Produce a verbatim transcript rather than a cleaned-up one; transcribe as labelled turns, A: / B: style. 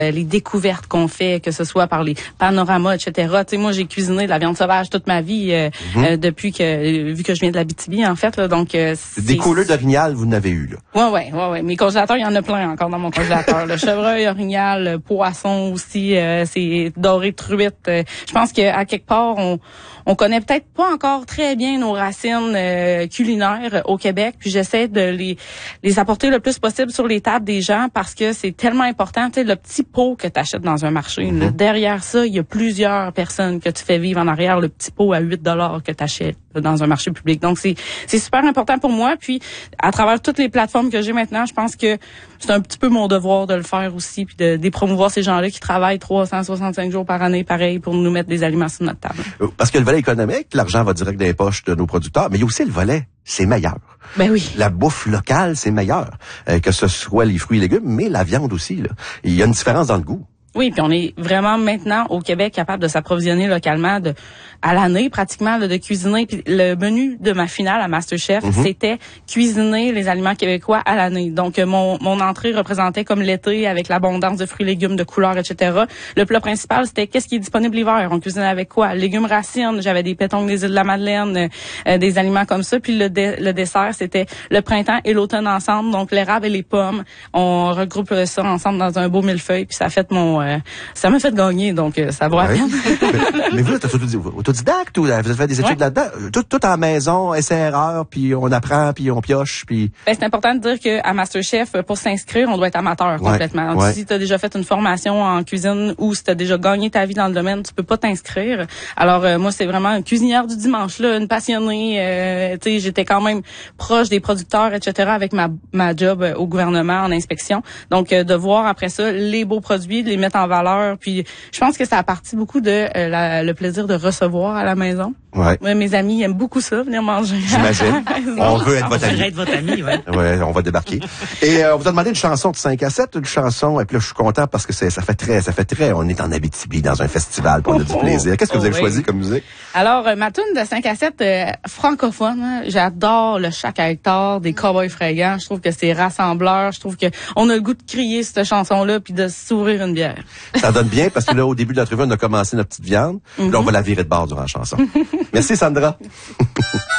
A: les découvertes qu'on fait, que ce soit par les panoramas, et cetera. Tu sais, moi, j'ai cuisiné de la viande sauvage toute ma vie euh, mm-hmm. euh, depuis que, euh, vu que je viens de l'Abitibi, en fait. Là, donc, euh,
B: des couleurs d'orignal, vous n'avez eu là.
A: Ouais, ouais, ouais, ouais. Mes congélateurs, il y en a plein encore dans mon congélateur. Le chevreuil, orignal, le poisson aussi, euh, c'est doré, truite. Euh, je pense qu'à quelque part, on on connaît peut-être pas encore très bien nos racines euh, culinaires au Québec. Puis j'essaie de les les apporter le plus possible sur les tables des gens parce que c'est tellement important. Tu sais, le petit pot que tu achètes dans un marché, mm-hmm. là, derrière ça, il y a plusieurs personnes que tu fais vivre en arrière. Le petit pot à huit dollars que tu achètes dans un marché public. Donc, c'est c'est super important pour moi. Puis, à travers toutes les plateformes que j'ai maintenant, je pense que c'est un petit peu mon devoir de le faire aussi, puis de, de promouvoir ces gens-là qui travaillent trois cent soixante-cinq jours par année, pareil, pour nous mettre des aliments sur notre table.
B: Parce que le volet économique, l'argent va direct dans les poches de nos producteurs, mais il y a aussi le volet, c'est meilleur.
A: Ben oui.
B: La bouffe locale, c'est meilleur. Euh, que ce soit les fruits et légumes, mais la viande aussi, là. Il y a une différence dans le goût.
A: Oui, puis on est vraiment maintenant au Québec capable de s'approvisionner localement de à l'année pratiquement là, de cuisiner. Puis le menu de ma finale à MasterChef, mm-hmm. c'était cuisiner les aliments québécois à l'année. Donc mon mon entrée représentait comme l'été avec l'abondance de fruits et légumes de couleurs, et cetera. Le plat principal c'était qu'est-ce qui est disponible l'hiver. On cuisinait avec quoi? Légumes racines. J'avais des pétons des îles de la Madeleine, euh, des aliments comme ça. Puis le dé- le dessert c'était le printemps et l'automne ensemble. Donc l'érable et les pommes. On regroupe ça ensemble dans un beau millefeuille. Puis ça fait mon Euh, ça m'a fait gagner, donc euh, ça vaut la peine.
B: mais, mais vous, t'as autodidacte ou vous avez fait des études ouais. là-dedans? Tout, tout en maison, essai-erreur, puis on apprend, puis on pioche, puis...
A: Ben, c'est important de dire qu'à MasterChef, pour s'inscrire, on doit être amateur
B: ouais.
A: complètement. Donc,
B: ouais.
A: si tu as déjà fait une formation en cuisine ou si tu as déjà gagné ta vie dans le domaine, tu peux pas t'inscrire. Alors, euh, moi, c'est vraiment une cuisinière du dimanche, là, une passionnée. Euh, tu sais, j'étais quand même proche des producteurs, et cetera avec ma, ma job au gouvernement en inspection. Donc, euh, de voir après ça les beaux produits, de les mettre en valeur. Puis je pense que ça a parti beaucoup de euh, la, le plaisir de recevoir à la maison.
B: Ouais.
A: Ouais, mes amis aiment beaucoup ça, venir manger.
B: J'imagine. On veut être votre ami.
C: On veut être votre ami, ouais.
B: Ouais, on va débarquer. Et euh, on vous a demandé une chanson de cinq à sept, une chanson, et puis là, je suis content parce que c'est, ça fait très, ça fait très, on est en Abitibi dans un festival, pour on a du plaisir. Qu'est-ce que vous avez oh, choisi oui. comme musique?
A: Alors, euh, ma tune de cinq à sept, euh, francophone, hein, j'adore le Chaque à Hectare des Cowboys fringants. Je trouve que c'est rassembleur. Je trouve que on a le goût de crier cette chanson-là puis de s'ouvrir une bière.
B: Ça donne bien parce que là, au début de l'entrevue, on a commencé notre petite viande. Mm-hmm. Là, on va la virer de bord durant la chanson. Merci, Sandra.